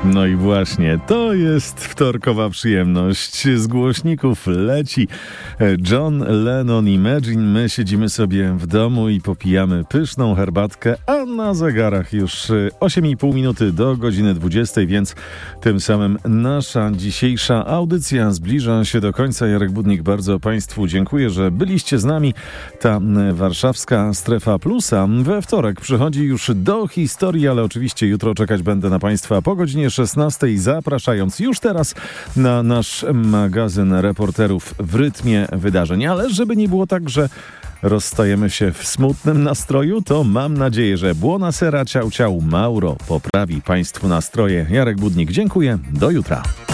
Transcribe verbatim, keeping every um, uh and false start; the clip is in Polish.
No i właśnie, to jest wtorkowa przyjemność. Z głośników leci John Lennon Imagine. My siedzimy sobie w domu i popijamy pyszną herbatkę, a na zegarach już osiem i pół minuty do godziny dwudziestej, więc tym samym nasza dzisiejsza audycja zbliża się do końca. Jarek Budnik, bardzo Państwu dziękuję, że byliście z nami. Ta warszawska strefa plusa we wtorek przychodzi już do historii, ale oczywiście jutro czekać będę na Państwa po godzinie szesnastej, zapraszając już teraz na nasz magazyn reporterów w rytmie wydarzeń. Ale żeby nie było tak, że rozstajemy się w smutnym nastroju, to mam nadzieję, że Buonasera, ciao ciao, Mauro poprawi Państwu nastroje. Jarek Budnik, dziękuję, do jutra.